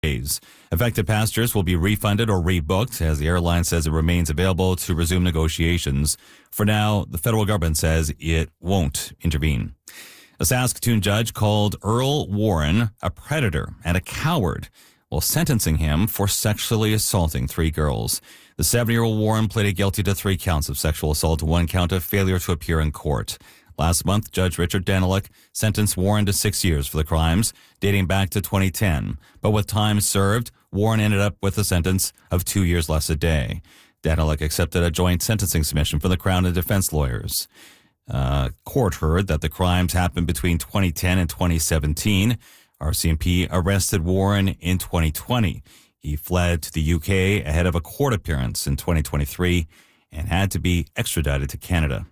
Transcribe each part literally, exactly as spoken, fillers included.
days. Affected passengers will be refunded or rebooked, as the airline says it remains available to resume negotiations. For now, the federal government says it won't intervene. A Saskatoon judge called Earl Warren a predator and a coward while sentencing him for sexually assaulting three girls. The seventy-year-old Warren pleaded guilty to three counts of sexual assault and one count of failure to appear in court. Last month, Judge Richard Daniluk sentenced Warren to six years for the crimes, dating back to twenty ten. But with time served, Warren ended up with a sentence of two years less a day. Daniluk accepted a joint sentencing submission from the Crown and defense lawyers. Uh, court heard that the crimes happened between twenty ten and twenty seventeen. R C M P arrested Warren in twenty twenty. He fled to the U K ahead of a court appearance in twenty twenty-three and had to be extradited to Canada.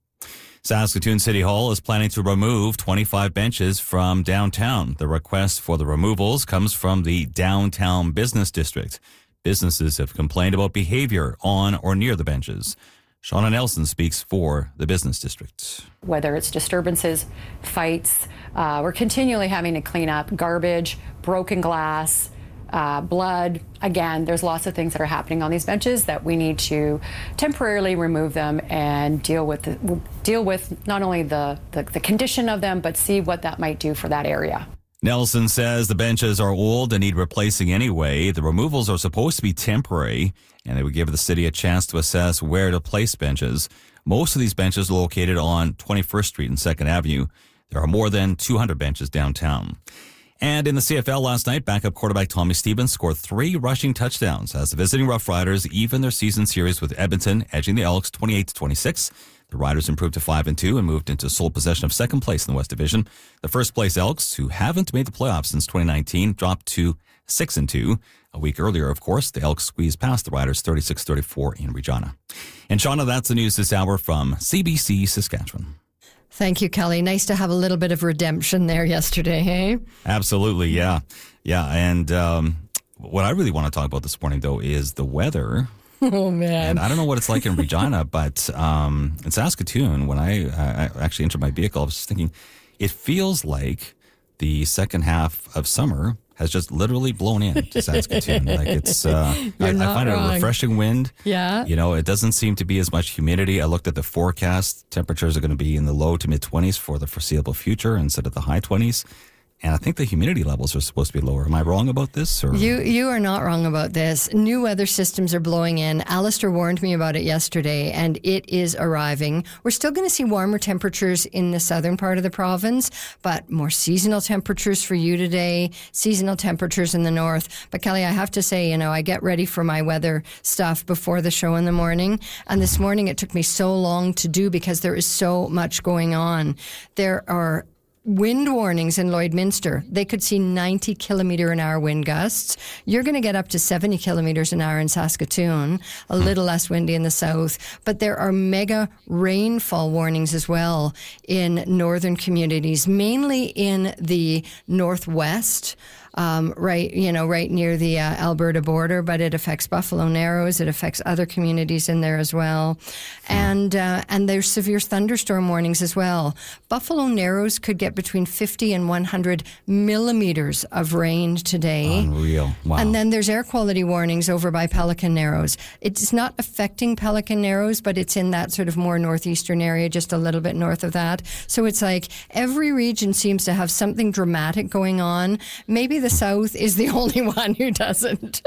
Saskatoon City Hall is planning to remove twenty-five benches from downtown. The request for the removals comes from the downtown business district. Businesses have complained about behavior on or near the benches. Shauna Nelson speaks for the business district. Whether it's disturbances, fights, uh, we're continually having to clean up garbage, broken glass, uh, blood. Again, there's lots of things that are happening on these benches that we need to temporarily remove them and deal with the, deal with not only the, the, the condition of them, but see what that might do for that area. Nelson says the benches are old and need replacing anyway. The removals are supposed to be temporary, and they would give the city a chance to assess where to place benches. Most of these benches are located on twenty-first Street and second Avenue. There are more than two hundred benches downtown. And in the C F L last night, backup quarterback Tommy Stevens scored three rushing touchdowns as the visiting Rough Riders even their season series with Edmonton, edging the Elks twenty-eight to twenty-six. The Riders improved to five and two and moved into sole possession of second place in the West Division. The first place Elks, who haven't made the playoffs since twenty nineteen, dropped to six and two. A week earlier, of course, the Elks squeezed past the Riders thirty-six thirty-four in Regina. And Shauna, that's the news this hour from C B C Saskatchewan. Thank you, Kelly. Nice to have a little bit of redemption there yesterday, hey? Absolutely, yeah. Yeah, and um, what I really want to talk about this morning, though, is the weather. Oh, man. And I don't know what it's like in Regina, but um, in Saskatoon, when I, I actually entered my vehicle, I was just thinking, it feels like the second half of summer has just literally blown in to Saskatoon. Like it's, uh, I, I find wrong. it a refreshing wind. Yeah. You know, it doesn't seem to be as much humidity. I looked at the forecast. Temperatures are going to be in the low to mid twenties for the foreseeable future instead of the high twenties. And I think the humidity levels are supposed to be lower. Am I wrong about this? Or? You you are not wrong about this. New weather systems are blowing in. Alistair warned me about it yesterday, and it is arriving. We're still going to see warmer temperatures in the southern part of the province, but more seasonal temperatures for you today, seasonal temperatures in the north. But Kelly, I have to say, you know, I get ready for my weather stuff before the show in the morning, and this morning it took me so long to do because there is so much going on. There are wind warnings in Lloydminster. They could see ninety kilometre an hour wind gusts. You're going to get up to seventy kilometres an hour in Saskatoon, a little less windy in the south. But there are mega rainfall warnings as well in northern communities, mainly in the northwest. Um, right, you know, right near the uh, Alberta border, but it affects Buffalo Narrows. It affects other communities in there as well, and uh, and there's severe thunderstorm warnings as well. Buffalo Narrows could get between fifty and one hundred millimeters of rain today. Unreal! Wow. And then there's air quality warnings over by Pelican Narrows. It's not affecting Pelican Narrows, but it's in that sort of more northeastern area, just a little bit north of that. So it's like every region seems to have something dramatic going on. Maybe the south is the only one who doesn't.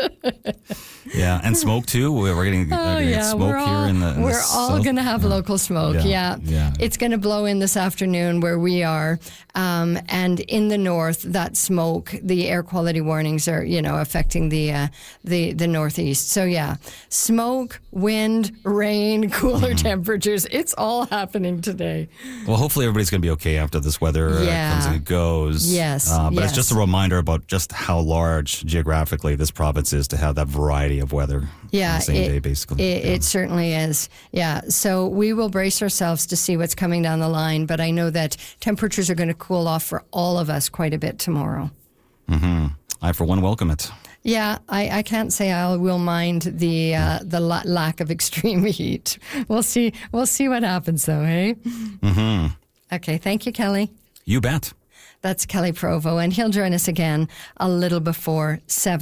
Yeah, and smoke too. We're getting, oh, uh, getting yeah, smoke all, here in the. In we're the all going to have yeah. local smoke. Yeah, yeah. yeah. It's going to blow in this afternoon where we are, um, and in the north, that smoke, the air quality warnings are, you know, affecting the uh, the the northeast. So yeah, smoke, wind, rain, cooler mm-hmm. temperatures. It's all happening today. Well, hopefully everybody's going to be okay after this weather yeah. uh, comes and goes. Yes, uh, but yes. it's just a reminder about just how large geographically this province is to have that variety of weather yeah, on the same it, day, basically. It, yeah. it certainly is. Yeah, so we will brace ourselves to see what's coming down the line, but I know that temperatures are going to cool off for all of us quite a bit tomorrow. Mm-hmm. I, for one, welcome it. Yeah, I, I can't say I will mind the uh, the la- lack of extreme heat. We'll see. We'll see what happens, though, eh? Mm-hmm. Okay, thank you, Kelly. You bet. That's Kelly Provo, and he'll join us again a little before seven.